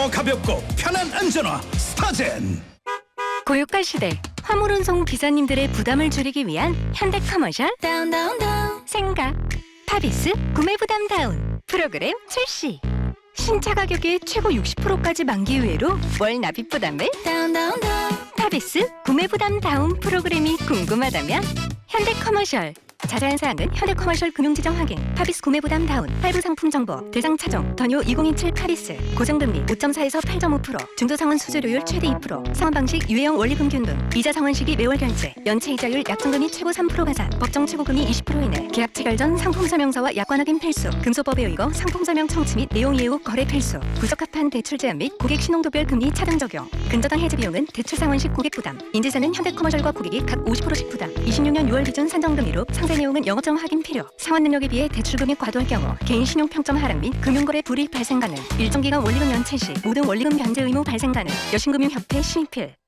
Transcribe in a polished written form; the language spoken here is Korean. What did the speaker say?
더 가볍고 편한 안전화 스타젠. 고유가 시대 화물운송 기사님들의 부담을 줄이기 위한 현대커머셜 생각 파비스 구매 부담 다운 프로그램 출시. 신차 가격의 최고 60%까지 만기 후회로 월 납입 부담을 파비스 구매 부담 다운 프로그램이 궁금하다면 현대커머셜. 자세한 사항은 현대커머셜 금융지정 확인, 파비스 구매부담 다운, 할부 상품 정보, 대상 차종, 더뉴 2027 파리스, 고정금리 5.4에서 8.5%, 중도상환 수수료율 최대 2%, 상환방식 유예형 원리금 균등, 이자 상환시기 매월 결제, 연체 이자율 약정금리 최고 3% 가산, 법정 최고금리 20% 이내, 계약 체결 전 상품 설명서와 약관 확인 필수, 금소법에 의거 상품 설명 청취 및 내용 이해 후 거래 필수, 부적합한 대출 제한 및 고객 신용도별 금리 차등 적용, 근저당 해지 비용은 대출 상환식 고객 부담, 인지사는 현대커머셜과 고객이 각 50%씩 부담, 26년 6월 기준 산정금리로 상세 내용은 영업점 확인 필요. 상환 능력에 비해 대출 금액 과도할 경우 개인 신용 평점 하락 및 금융거래 불이익 발생 가능. 일정 기간 원리금 연체 시 모든 원리금 변제 의무 발생 가능. 여신금융협회 신입필.